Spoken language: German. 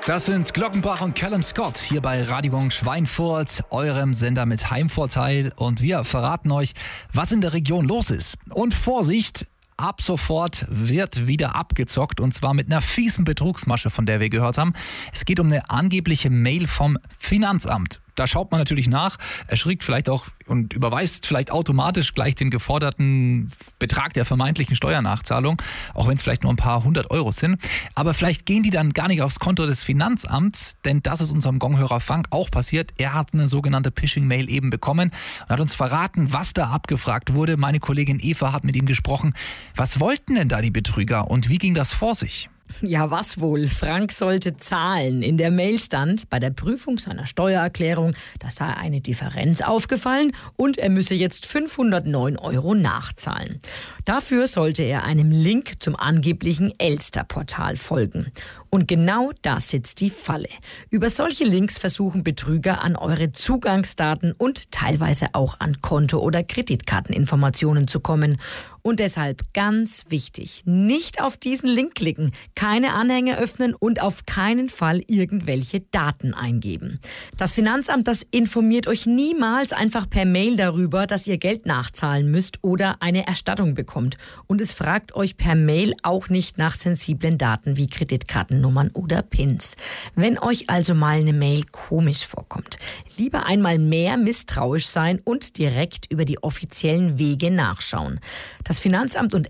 Das sind Glockenbach und Callum Scott hier bei Radio Gong Schweinfurt, eurem Sender mit Heimvorteil. Und wir verraten euch, was in der Region los ist. Und Vorsicht! Ab sofort wird wieder abgezockt und zwar mit einer fiesen Betrugsmasche, von der wir gehört haben. Es geht um eine angebliche Mail vom Finanzamt. Da schaut man natürlich nach, erschrickt vielleicht auch und überweist vielleicht automatisch gleich den geforderten Betrag der vermeintlichen Steuernachzahlung, auch wenn es vielleicht nur ein paar 100 Euro sind. Aber vielleicht gehen die dann gar nicht aufs Konto des Finanzamts, denn das ist unserem Gonghörer Frank auch passiert. Er hat eine sogenannte Phishing-Mail eben bekommen und hat uns verraten, was da abgefragt wurde. Meine Kollegin Eva hat mit ihm gesprochen. Was wollten denn da die Betrüger und wie ging das vor sich? Ja, was wohl? Frank sollte zahlen. In der Mail stand, bei der Prüfung seiner Steuererklärung, da sei eine Differenz aufgefallen und er müsse jetzt 509 Euro nachzahlen. Dafür sollte er einem Link zum angeblichen Elster-Portal folgen. Und genau da sitzt die Falle. Über solche Links versuchen Betrüger an eure Zugangsdaten und teilweise auch an Konto- oder Kreditkarteninformationen zu kommen. Und deshalb ganz wichtig, nicht auf diesen Link klicken, keine Anhänge öffnen und auf keinen Fall irgendwelche Daten eingeben. Das Finanzamt, das informiert euch niemals einfach per Mail darüber, dass ihr Geld nachzahlen müsst oder eine Erstattung bekommt. Und es fragt euch per Mail auch nicht nach sensiblen Daten wie Kreditkartennummern oder PINs. Wenn euch also mal eine Mail komisch vorkommt, lieber einmal mehr misstrauisch sein und direkt über die offiziellen Wege nachschauen. Das Finanzamt und